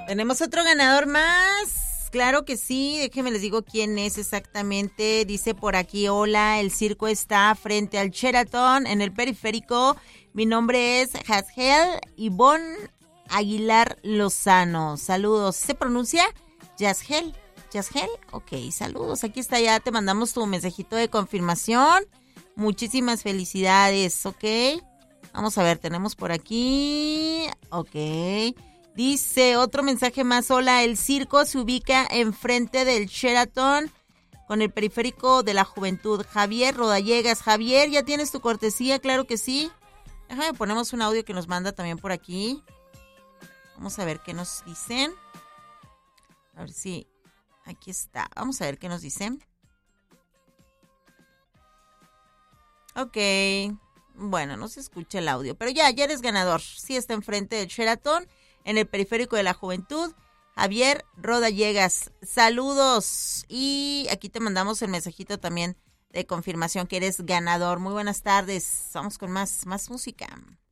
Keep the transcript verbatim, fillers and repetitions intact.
Tenemos otro ganador más. Claro que sí, déjenme les digo quién es exactamente. Dice por aquí, hola, el circo está frente al Sheraton en el periférico. Mi nombre es Jasgel Ivonne Aguilar Lozano. Saludos. ¿Se pronuncia? Jasgel. Jasgel, ok, saludos. Aquí está, ya te mandamos tu mensajito de confirmación. Muchísimas felicidades, ok. Vamos a ver, tenemos por aquí. Ok. Dice otro mensaje más. Hola, el circo se ubica enfrente del Sheraton con el periférico de la juventud. Javier Rodallegas. Javier, ¿ya tienes tu cortesía? Claro que sí. Déjame, ponemos un audio que nos manda también por aquí. Vamos a ver qué nos dicen. A ver si... Aquí está. Vamos a ver qué nos dicen. Ok. Bueno, no se escucha el audio, pero ya, ya eres ganador. Sí está enfrente del Sheraton, en el periférico de la juventud. Javier Rodallegas, saludos. Y aquí te mandamos el mensajito también de confirmación que eres ganador. Muy buenas tardes. Vamos con más, más música.